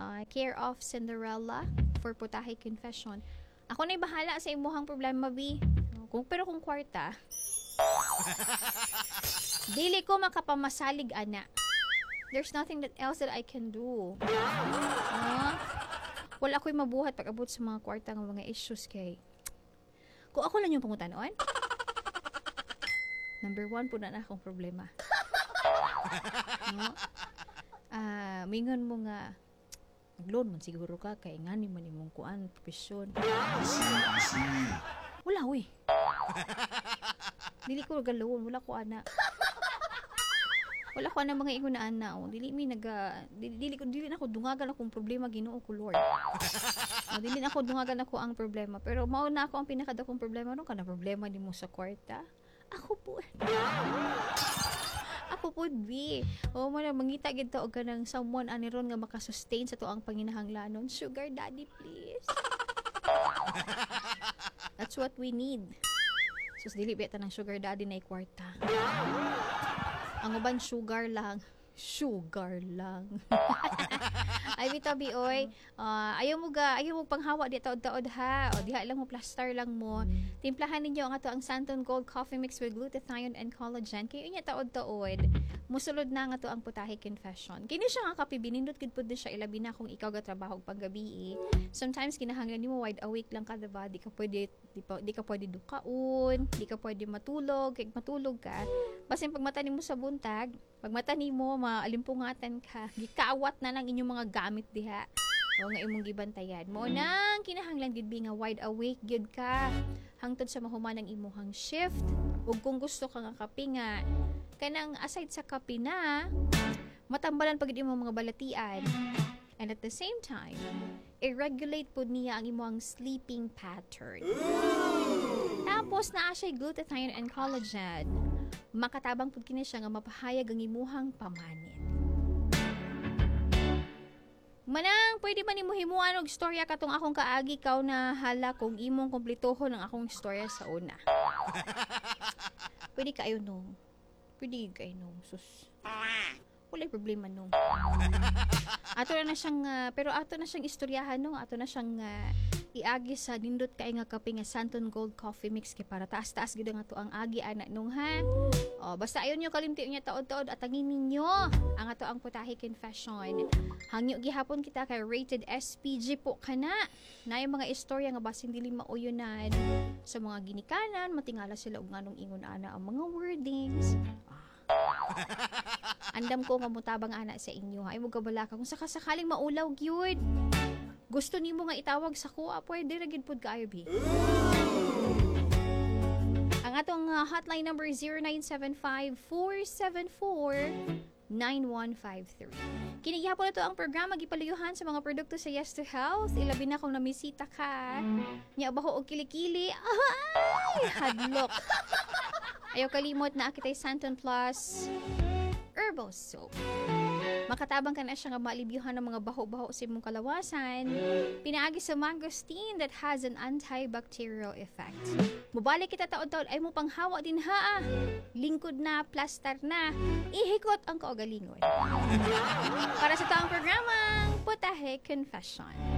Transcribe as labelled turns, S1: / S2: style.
S1: Care of Cinderella for Putahe Confession. Ako na'y bahala sa imuhang problema, B. Pero kung kwarta, dili ko makapamasalig, ana. There's nothing else that I can do. Wala ako'y mabuhat pag abot sa mga kwarta ng mga issues kay. Kung ako lang yung pangutanon, number 1 po na akong problema. Mingon mo nga, nag-loan man siguro ka, kaya nga ni man imong kuan, profesyon. Wala, we. Dili ko nag-loan, wala ko ana. Wala ko na mga ingon na ana. Dili na ako dungagan akong problema, Ginoo ko, Lord. Dili na ako dungagan ako ang problema. Pero mao na ako ang pinakadakong problema. Ano ka na problema ni mo sa kwarta? Ako po, B. Mangita gid ta og kanang someone aniron nga makasustain sa to ang panginahanglanon. Sugar daddy, please. That's what we need. Sus, dili beta ng sugar daddy na kwarta. Ang uban sugar lang. Ay bitabi oy. Ayaw mo panghawa di taod-taod ha. O diha lang mo plaster lang mo. Timplahan ninyo ang ato ang Santon Gold Coffee Mix with glutathione and collagen. Kay unya taod-taod. Musulod na nga to ang Putahe Confession. Kini siya nga kape binindot gid pud siya ilabi na kung ikaw ga trabaho panggabi. Sometimes kinahanglan nimo wide awake lang ka, diba? Di ka pwede dukaon, di ka pwede matulog, kay matulog ka. Basin pag mata nimo sa buntag, pag mata nimo maalimpungatan ka, gikaawat na lang inyong mga gamit diha. O nga imong gibantayan mo nang kinahanglan gid nga wide awake gyud ka hangtod sa mahuman ang imuhang shift. Ug kung gusto ka nga kape nga kanang aside sa kape na matambalan pagid imong mga balatian. And at the same time, i-regulate po niya ang imong sleeping pattern. Tapos naa siya glutathione and collagen. Makatabang pud kini siya nga mapahayag ang imuhang pamanit. Manang, pwede ba nimo himuan og istorya katong akong kaagi kaw na hala kung imong kompletohon ang akong istorya sa una. Pwede kayo no. Pwede kayo no. Sus. Wala problema no. Ato na siyang pero ato na siyang istoryahan no. Ato na siyang iagi sa nindot kay nga kape nga Santon Gold Coffee Mix kay para taas-taas gid nga to ang agi ana nung ha. Basta ayon nyo kalimti nya taod-taod at angin ninyo ang ato ang Putahe Confession. Hangyo gihapon kita kay rated SPG po kana. Nay mga istorya nga basin dili mauyonan sa mga ginikanan, matingala sila og nganong ingon ana ang mga wordings. Andam ko nga mutabang ana sa inyo. Ay mo gabala ka kung sakasakaling maulaw gyud. Gusto nimo nga itawag sa kuha, pwede ra gid pud kaayo bi. Ang atong hotline number 0975-474-9153. Kinigihapon na to ang programa gipaluyuhan sa mga produkto sa Yes to Health. Ilabi na kung namisita ka. Nya baho og kilikili. Ay, hadlok. Ayaw kalimot na akitay Santon Plus Herbal Soap. Makatabang ka na siya nga malibyuhan ng mga baho-baho sa imong kalawasan. Pinaagi sa mangosteen that has an antibacterial effect. Mubalik kita taon-taon ay mo panghawa din ha. Lingkod na, plaster na. Ihikot ang kaugalingon. Para sa taong programang Putahe Confession.